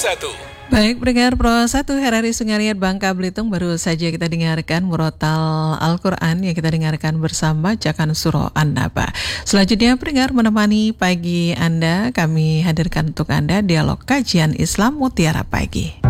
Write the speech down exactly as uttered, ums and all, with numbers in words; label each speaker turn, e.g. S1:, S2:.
S1: satu.
S2: Baik, pendengar Pro satu R R I Sungariat Bangka Belitung, baru saja kita dengarkan murotal Al-Quran yang kita dengarkan bersama bacaan surah An-Naba. Selanjutnya pendengar, menemani pagi Anda, kami hadirkan untuk Anda dialog kajian Islam Mutiara Pagi.